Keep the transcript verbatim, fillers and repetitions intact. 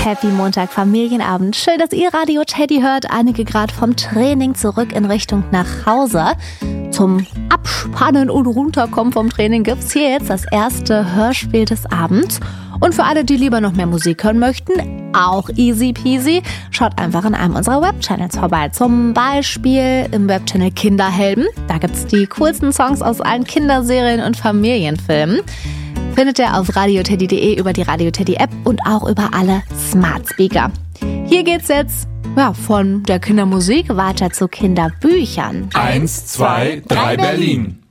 Happy Montag Familienabend. Schön, dass ihr Radio Teddy hört. Einige gerade vom Training zurück in Richtung nach Hause. Zum Abspannen und Runterkommen vom Training gibt's hier jetzt das erste Hörspiel des Abends. Und für alle, die lieber noch mehr Musik hören möchten, auch easy peasy, schaut einfach in einem unserer Webchannels vorbei. Zum Beispiel im Webchannel Kinderhelden. Da gibt's die coolsten Songs aus allen Kinderserien und Familienfilmen. Findet ihr auf radioteddy punkt de, über die Radio Teddy App und auch über alle Smart Speaker. Hier geht's jetzt ja, von der Kindermusik weiter zu Kinderbüchern. Eins, zwei, drei, Berlin.